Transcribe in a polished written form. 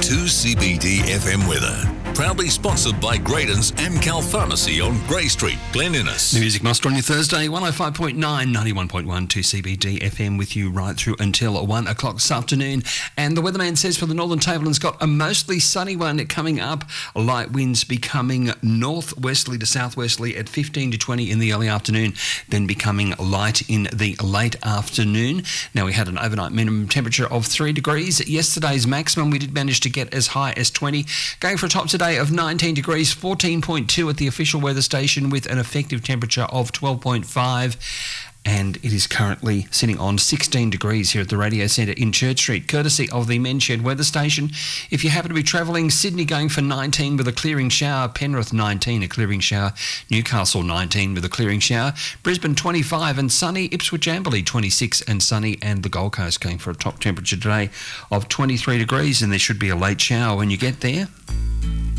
2CBD FM weather. Proudly sponsored by Graydon's Amcal Pharmacy on Grey Street, Glen Innes. The Music Master on your Thursday, 105.9, 91.1, 2CBD FM with you right through until 1 o'clock this afternoon. And the weatherman says for the Northern Tableland's got a mostly sunny one coming up. Light winds becoming northwesterly to southwesterly at 15 to 20 in the early afternoon, then becoming light in the late afternoon. Now, we had an overnight minimum temperature of 3 degrees. Yesterday's maximum, we did manage to get as high as 20. Going for a top today of 19 degrees, 14.2 at the official weather station with an effective temperature of 12.5. And it is currently sitting on 16 degrees here at the Radio Centre in Church Street, courtesy of the Men's Shed weather station. If you happen to be travelling, Sydney going for 19 with a clearing shower, Penrith 19, a clearing shower, Newcastle 19 with a clearing shower, Brisbane 25 and sunny, Ipswich Amberley 26 and sunny, and the Gold Coast going for a top temperature today of 23 degrees, and there should be a late shower when you get there.